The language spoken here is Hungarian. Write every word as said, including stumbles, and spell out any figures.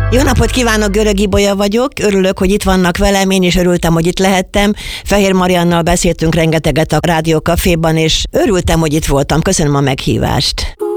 Jó napot kívánok, Görög Ibolya vagyok. Örülök, hogy itt vannak velem, én is örültem, hogy itt lehettem. Fehér Mariannal beszéltünk rengeteget a Rádió Caféban, és örültem, hogy itt voltam. Köszönöm a meghívást.